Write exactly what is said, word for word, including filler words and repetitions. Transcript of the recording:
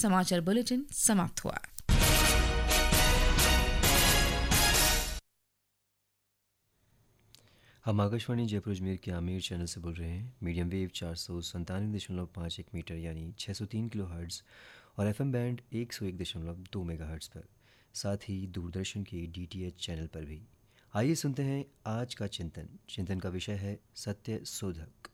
समाचार बुलेटिन समाप्त हुआ। हम आकाशवाणी जयपुर अजमेर के आमेर चैनल से बोल रहे हैं। मीडियम वेव चार सौ संतानवे दशमलव पाँच एक मीटर यानी छः सौ तीन किलो हर्ट्ज़ और एफ एम बैंड एक सौ एक दशमलव दो मेगा हर्ट्ज़ पर, साथ ही दूरदर्शन के डी टी एच चैनल पर भी। आइए सुनते हैं आज का चिंतन। चिंतन का विषय है सत्य शोधक।